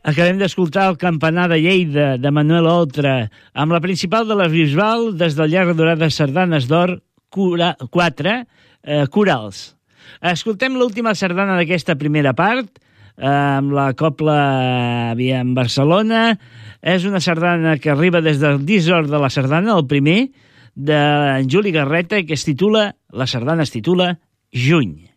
Acabem d'escoltar el Campanar de Lleida, de Manuel Oltra, amb la principal de la Bisbal, des del llarg durat de Sardanes d'Or, 4, Corals. Escoltem l'última sardana d'aquesta primera part, amb la Cobla en Barcelona. És una sardana que arriba des del disc d'or de la sardana, el primer, de Juli Garreta, que la sardana es titula Juny.